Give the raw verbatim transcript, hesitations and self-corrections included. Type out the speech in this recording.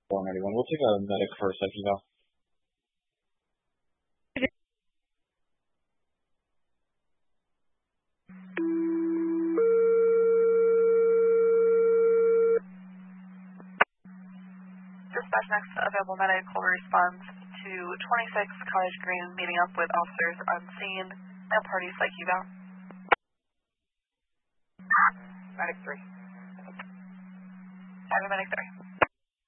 four ninety-one. We'll take a medic for a psych eval. Dispatch next available medic will respond to twenty-six Cottage Green, meeting up with officers on scene and party psych eval. Medic three. Have a medic three.